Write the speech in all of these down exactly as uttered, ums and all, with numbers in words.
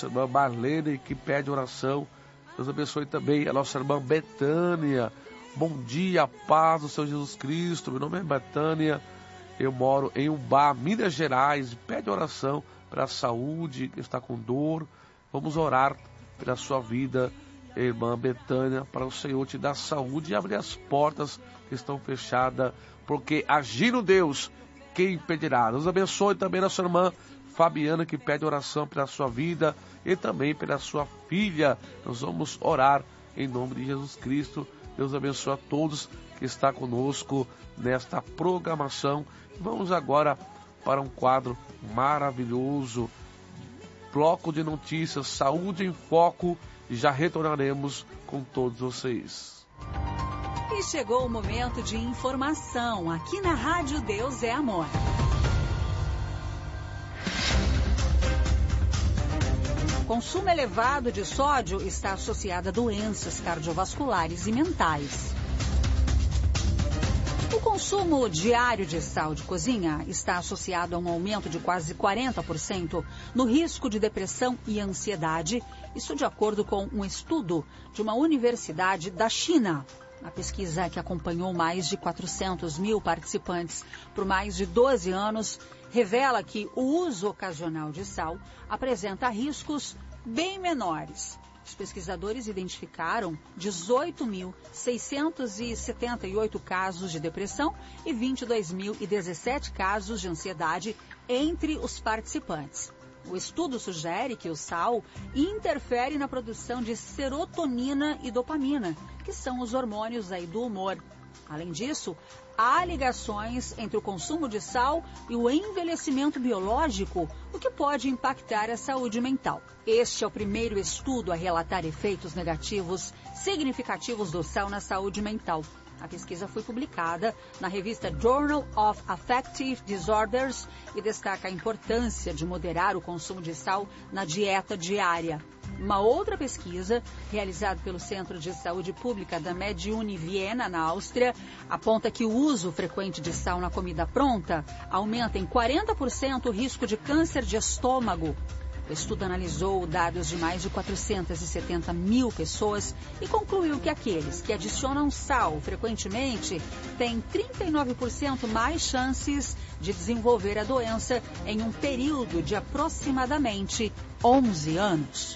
nossa irmã Marlene, que pede oração. Deus abençoe também a nossa irmã Betânia. Bom dia, paz do Senhor Jesus Cristo. Meu nome é Betânia, eu moro em Umbá, Minas Gerais. Pede oração para a saúde, que está com dor. Vamos orar pela sua vida, irmã Betânia, para o Senhor te dar saúde e abrir as portas que estão fechadas, porque agindo Deus, quem impedirá? Deus abençoe também a sua irmã Fabiana, que pede oração pela sua vida e também pela sua filha. Nós vamos orar em nome de Jesus Cristo. Deus abençoe a todos que está conosco nesta programação. Vamos agora para um quadro maravilhoso, bloco de notícias, Saúde em Foco, e já retornaremos com todos vocês. E chegou o momento de informação aqui na Rádio Deus é Amor. Consumo elevado de sódio está associado a doenças cardiovasculares e mentais. O consumo diário de sal de cozinha está associado a um aumento de quase quarenta por cento no risco de depressão e ansiedade, isso de acordo com um estudo de uma universidade da China. A pesquisa, que acompanhou mais de quatrocentos mil participantes por mais de doze anos, revela que o uso ocasional de sal apresenta riscos bem menores. Os pesquisadores identificaram dezoito mil seiscentos e setenta e oito casos de depressão e vinte e dois mil e dezessete casos de ansiedade entre os participantes. O estudo sugere que o sal interfere na produção de serotonina e dopamina, que são os hormônios aí do humor. Além disso, há ligações entre o consumo de sal e o envelhecimento biológico, o que pode impactar a saúde mental. Este é o primeiro estudo a relatar efeitos negativos significativos do sal na saúde mental. A pesquisa foi publicada na revista Journal of Affective Disorders e destaca a importância de moderar o consumo de sal na dieta diária. Uma outra pesquisa, realizada pelo Centro de Saúde Pública da MedUni Viena, na Áustria, aponta que o uso frequente de sal na comida pronta aumenta em quarenta por cento o risco de câncer de estômago. O estudo analisou dados de mais de quatrocentas e setenta mil pessoas e concluiu que aqueles que adicionam sal frequentemente têm trinta e nove por cento mais chances de desenvolver a doença em um período de aproximadamente onze anos.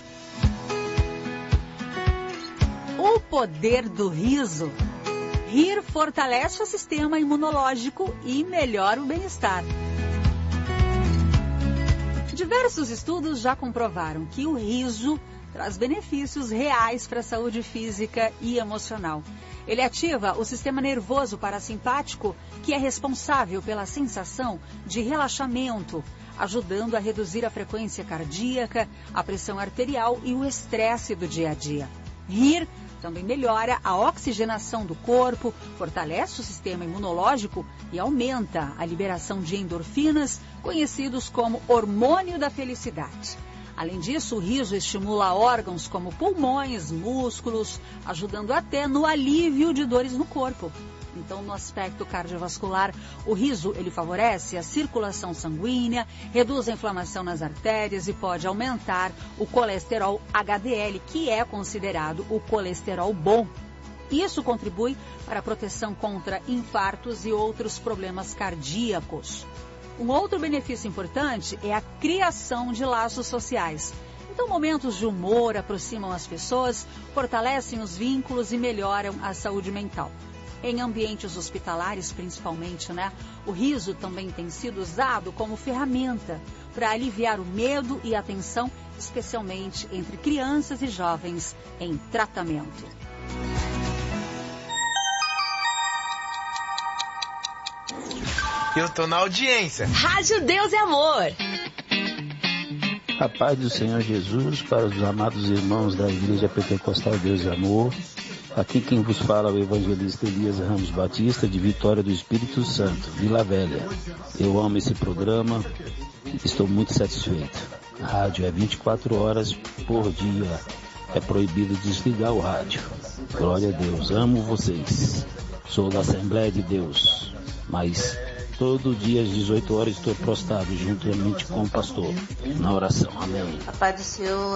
O poder do riso. Rir fortalece o sistema imunológico e melhora o bem-estar. Diversos estudos já comprovaram que o riso traz benefícios reais para a saúde física e emocional. Ele ativa o sistema nervoso parasimpático, que é responsável pela sensação de relaxamento, ajudando a reduzir a frequência cardíaca, a pressão arterial e o estresse do dia a dia. Rir também melhora a oxigenação do corpo, fortalece o sistema imunológico e aumenta a liberação de endorfinas, conhecidos como hormônio da felicidade. Além disso, o riso estimula órgãos como pulmões, músculos, ajudando até no alívio de dores no corpo. Então, no aspecto cardiovascular, o riso ele favorece a circulação sanguínea, reduz a inflamação nas artérias e pode aumentar o colesterol H D L, que é considerado o colesterol bom. Isso contribui para a proteção contra infartos e outros problemas cardíacos. Um outro benefício importante é a criação de laços sociais. Então, momentos de humor aproximam as pessoas, fortalecem os vínculos e melhoram a saúde mental. Em ambientes hospitalares, principalmente, né? O riso também tem sido usado como ferramenta para aliviar o medo e a tensão, especialmente entre crianças e jovens em tratamento. Eu tô na audiência. Rádio Deus é Amor. A paz do Senhor Jesus para os amados irmãos da Igreja Pentecostal Deus é Amor. Aqui quem vos fala é o evangelista Elias Ramos Batista, de Vitória do Espírito Santo, Vila Velha. Eu amo esse programa e estou muito satisfeito. A rádio é vinte e quatro horas por dia. É proibido desligar o rádio. Glória a Deus, amo vocês. Sou da Assembleia de Deus, mas todo dia às dezoito horas estou prostrado juntamente com o pastor na oração. Amém. A paz do Senhor.